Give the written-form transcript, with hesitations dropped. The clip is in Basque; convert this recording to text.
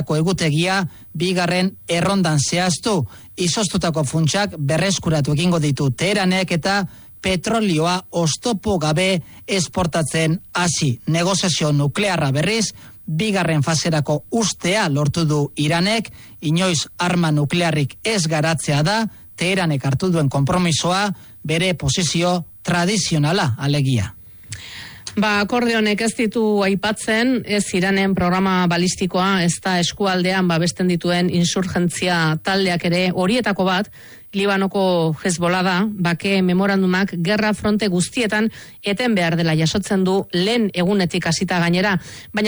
faserako egutegia bigarren errondan zehaztu. Izoztutako funtsak berreskuratu egingo ditu Teheranek eta petrolioa oztopo gabe esportatzen hasi. Negoziazio nuklearra berriz bigarren faserako ustea lortu du Iranek, inoiz arma nuklearrik ez garatzea da Teheranek hartu duen konpromisoa, bere posizio tradizionala alegia. Akorde honek ez ditu aipatzen, ez Iranen programa balistikoa, ez da eskualdean babesten dituen insurgentzia taldeak ere, horietako bat, Libanoko Hezbollah da, bake memorandumak gerra fronte guztietan eten behar dela jasotzen du lehen egunetik hasita gainera, baina